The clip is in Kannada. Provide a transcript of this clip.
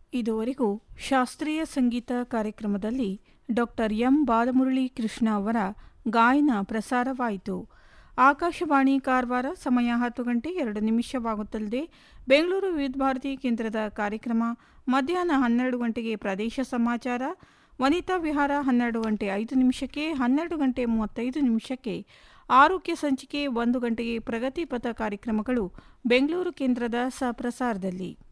ಇದುವರೆಗೂ ಶಾಸ್ತ್ರೀಯ ಸಂಗೀತ ಕಾರ್ಯಕ್ರಮದಲ್ಲಿ ಡಾಕ್ಟರ್ ಎಂ ಬಾಲಮುರಳಿ ಕೃಷ್ಣ ಅವರ ಗಾಯನ ಪ್ರಸಾರವಾಯಿತು. ಆಕಾಶವಾಣಿ ಕಾರವಾರ. ಸಮಯ 10:02 ಬೆಂಗಳೂರು ವಿವಿಧ ಭಾರತಿ ಕೇಂದ್ರದ ಕಾರ್ಯಕ್ರಮ ಮಧ್ಯಾಹ್ನ 12 ಗಂಟೆಗೆ ಪ್ರದೇಶ ಸಮಾಚಾರ, ವನಿತಾ ವಿಹಾರ 12:05, 12:35 ಆರೋಗ್ಯ ಸಂಚಿಕೆ, 1 ಗಂಟೆಗೆ ಪ್ರಗತಿ ಪಥ ಕಾರ್ಯಕ್ರಮಗಳು ಬೆಂಗಳೂರು ಕೇಂದ್ರದ ಸಹಪ್ರಸಾರದಲ್ಲಿ.